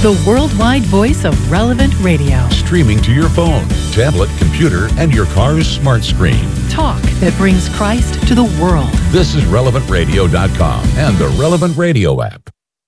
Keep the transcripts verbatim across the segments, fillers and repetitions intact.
the worldwide voice of Relevant Radio. Streaming to your phone, tablet, computer, and your car's smart screen. Talk that brings Christ to the world. This is relevant radio dot com and the Relevant Radio app.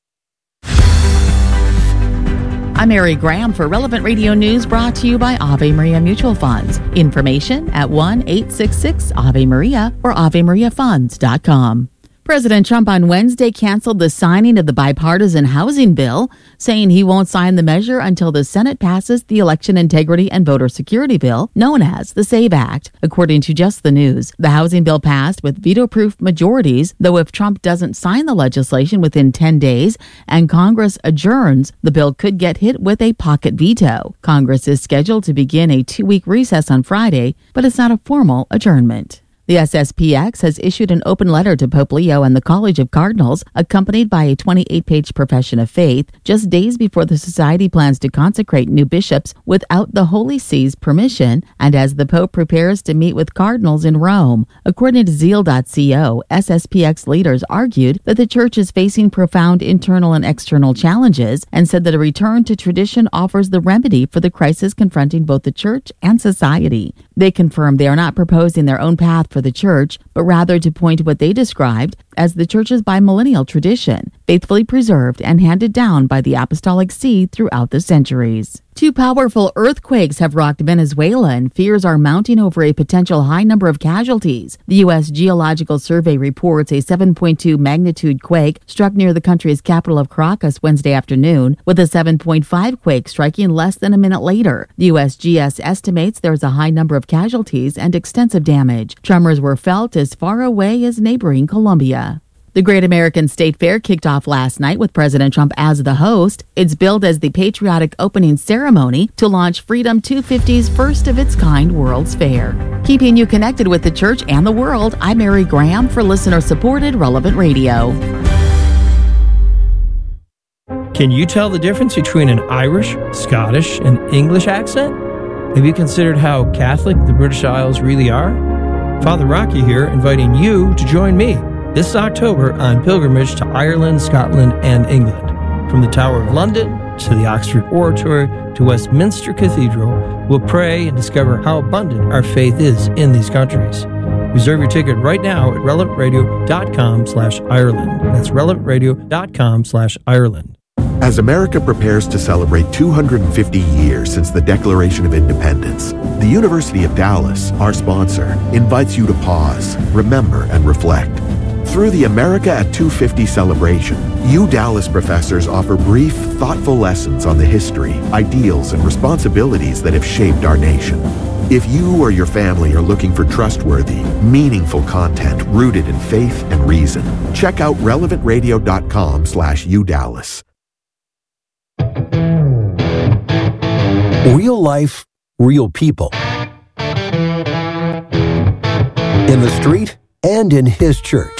I'm Mary Graham for Relevant Radio News, brought to you by Ave Maria Mutual Funds. Information at one eight six six Ave Maria or ave maria funds dot com. President Trump on Wednesday canceled the signing of the bipartisan housing bill, saying he won't sign the measure until the Senate passes the Election Integrity and Voter Security Bill, known as the SAVE Act. According to Just the News, the housing bill passed with veto-proof majorities, though if Trump doesn't sign the legislation within ten days and Congress adjourns, the bill could get hit with a pocket veto. Congress is scheduled to begin a two-week recess on Friday, but it's not a formal adjournment. The S S P X has issued an open letter to Pope Leo and the College of Cardinals, accompanied by a twenty-eight page profession of faith, just days before the society plans to consecrate new bishops without the Holy See's permission, and as the Pope prepares to meet with cardinals in Rome. According to zeal dot co, S S P X leaders argued that the Church is facing profound internal and external challenges, and said that a return to tradition offers the remedy for the crisis confronting both the Church and society. They confirmed they are not proposing their own path for the Church, but rather to point to what they described as the Church's bimillennial tradition, faithfully preserved and handed down by the Apostolic See throughout the centuries. Two powerful earthquakes have rocked Venezuela, and fears are mounting over a potential high number of casualties. The U S Geological Survey reports a seven point two magnitude quake struck near the country's capital of Caracas Wednesday afternoon, with a seven point five quake striking less than a minute later. The U S G S estimates there's a high number of casualties and extensive damage. Tremors were felt as far away as neighboring Colombia. The Great American State Fair kicked off last night with President Trump as the host. It's billed as the patriotic opening ceremony to launch Freedom two fifty's first-of-its-kind World's Fair. Keeping you connected with the Church and the world, I'm Mary Graham for listener-supported Relevant Radio. Can you tell the difference between an Irish, Scottish, and English accent? Have you considered how Catholic the British Isles really are? Father Rocky here, inviting you to join me this October on pilgrimage to Ireland, Scotland, and England. From the Tower of London to the Oxford Oratory to Westminster Cathedral, we'll pray and discover how abundant our faith is in these countries. Reserve your ticket right now at relevant radio dot com slash Ireland. That's relevant radio dot com slash Ireland. As America prepares to celebrate two hundred fifty years since the Declaration of Independence, the University of Dallas, our sponsor, invites you to pause, remember, and reflect. Through the America at two fifty celebration, U Dallas professors offer brief, thoughtful lessons on the history, ideals, and responsibilities that have shaped our nation. If you or your family are looking for trustworthy, meaningful content rooted in faith and reason, check out relevant radio dot com slash U Dallas. Real life, real people. In the street and in his church.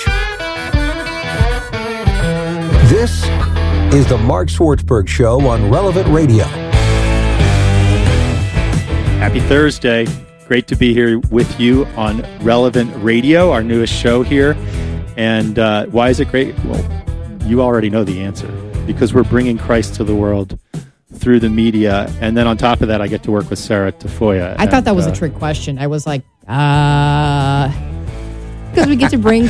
This is the Mark Swartzberg Show on Relevant Radio. Happy Thursday. Great to be here with you on Relevant Radio, our newest show here. And uh, why is it great? Well, you already know the answer. Because we're bringing Christ to the world through the media. And then on top of that, I get to work with Sarah Tafoya. I thought that was uh, a trick question. I was like, uh... because we get to bring